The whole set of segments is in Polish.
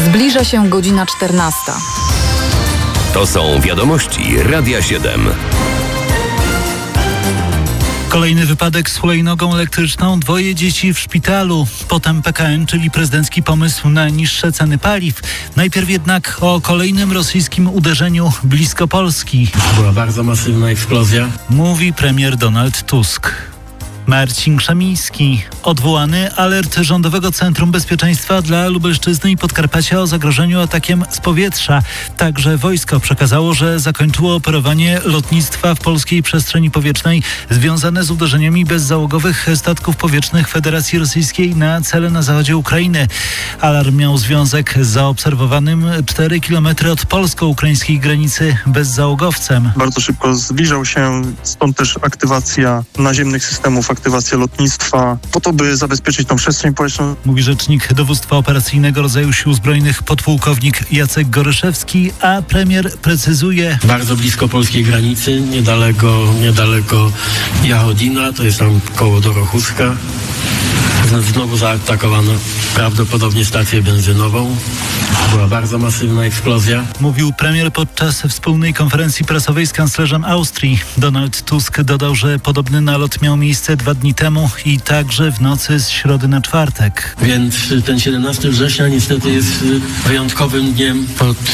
Zbliża się godzina 14. To są wiadomości Radia 7. Kolejny wypadek z hulajnogą elektryczną, 2 dzieci w szpitalu. Potem PKN, czyli prezydencki pomysł na niższe ceny paliw. Najpierw jednak o kolejnym rosyjskim uderzeniu blisko Polski. Była bardzo masywna eksplozja. Mówi premier Donald Tusk. Marcin Krzemiński. Odwołany alert Rządowego Centrum Bezpieczeństwa dla Lubelszczyzny i Podkarpacia o zagrożeniu atakiem z powietrza. Także wojsko przekazało, że zakończyło operowanie lotnictwa w polskiej przestrzeni powietrznej związane z uderzeniami bezzałogowych statków powietrznych Federacji Rosyjskiej na cele na zachodzie Ukrainy. Alarm miał związek z zaobserwowanym 4 km od polsko-ukraińskiej granicy bezzałogowcem. Bardzo szybko zbliżał się, stąd też aktywacja naziemnych systemów, aktywacja lotnictwa, po to, by zabezpieczyć tą przestrzeń powietrzną. Mówi rzecznik Dowództwa Operacyjnego Rodzaju Sił Zbrojnych podpułkownik Jacek Goryszewski, a premier precyzuje. Bardzo blisko polskiej granicy, niedaleko Jachodina, to jest tam koło Dorochuska. Znowu zaatakowano prawdopodobnie stację benzynową. Była bardzo masywna eksplozja. Mówił premier podczas wspólnej konferencji prasowej z kanclerzem Austrii. Donald Tusk dodał, że podobny nalot miał miejsce 2 dni temu i także w nocy z środy na czwartek. Więc ten 17 września niestety jest wyjątkowym dniem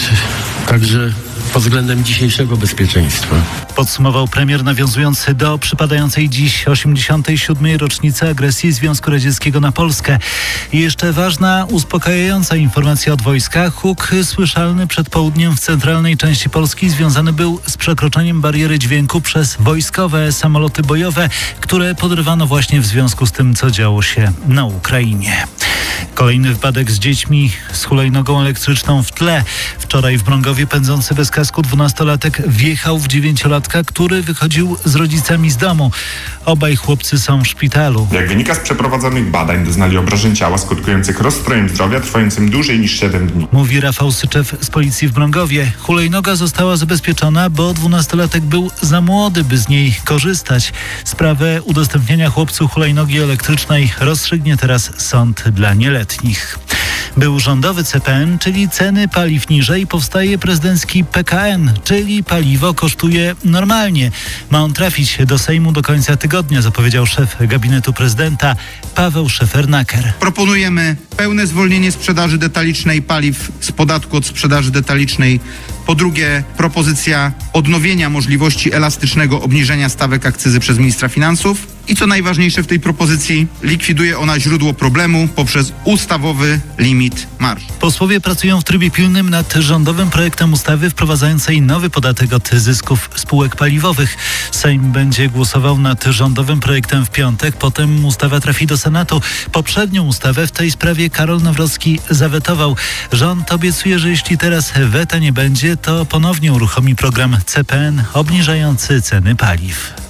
także pod względem dzisiejszego bezpieczeństwa. Podsumował premier, nawiązując do przypadającej dziś 87. rocznicy agresji Związku Radzieckiego na Polskę. I jeszcze ważna, uspokajająca informacja od wojska. Huk słyszalny przed południem w centralnej części Polski związany był z przekroczeniem bariery dźwięku przez wojskowe samoloty bojowe, które podrywano właśnie w związku z tym, co działo się na Ukrainie. Kolejny wypadek z dziećmi z hulajnogą elektryczną w tle. Wczoraj w Mrągowie pędzący bez kasku 12-latek wjechał w 9-latka, który wychodził z rodzicami z domu. Obaj chłopcy są w szpitalu. Jak wynika z przeprowadzonych badań, doznali obrażeń ciała skutkujących rozstrojem zdrowia trwającym dłużej niż 7 dni. Mówi Rafał Syczew z policji w Mrągowie. Hulajnoga została zabezpieczona, bo 12-latek był za młody, by z niej korzystać. Sprawę udostępnienia chłopcu hulajnogi elektrycznej rozstrzygnie teraz sąd dla nieletnich. Był rządowy CPN, czyli ceny paliw niżej, powstaje prezydencki PKN, czyli paliwo kosztuje normalnie. Ma on trafić do Sejmu do końca tygodnia, zapowiedział szef gabinetu prezydenta Paweł Szefernaker. Proponujemy pełne zwolnienie sprzedaży detalicznej paliw z podatku od sprzedaży detalicznej. Po drugie, propozycja odnowienia możliwości elastycznego obniżenia stawek akcyzy przez ministra finansów. I co najważniejsze w tej propozycji, likwiduje ona źródło problemu poprzez ustawowy limit marż. Posłowie pracują w trybie pilnym nad rządowym projektem ustawy wprowadzającej nowy podatek od zysków spółek paliwowych. Sejm będzie głosował nad rządowym projektem w piątek, potem ustawa trafi do Senatu. Poprzednią ustawę w tej sprawie Karol Nawrocki zawetował. Rząd obiecuje, że jeśli teraz weta nie będzie, to ponownie uruchomi program CPN obniżający ceny paliw.